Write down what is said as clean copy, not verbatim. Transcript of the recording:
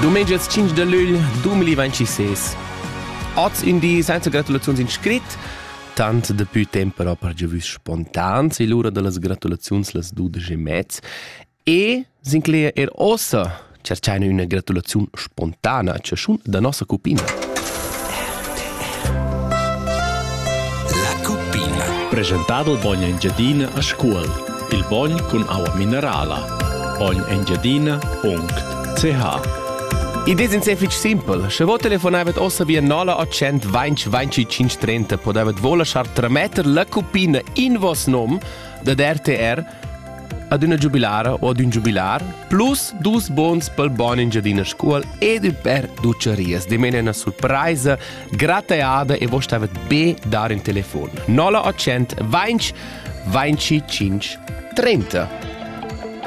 Domenica 5 de luglio 2026. Oggi in di senza gratulazioni inscrit, tant de più tempo però per giovus spontan, e l'ora delle gratulazioni les 12:30 e s'inclea ossa cercare una gratulazione spontanea, cioè schon da nostra cupina. La cupina. Presentato il Bogna Engiadina a scuola. Il Bogna con acqua minerale. bognaengiadina.ch. Idea è semplice simple. Se voi telefonavate ossa via 0800 20 20 530 potevate voi lasciare tramettere la cupina in vostro nome da RTR ad una giubilare o ad un giubilar plus 2 bons per il Bogna Engiadina scuola e per ducerias. Di meno una sorpresa grattaiata e voi stavate be dare in telefono. 0800 20 25 30.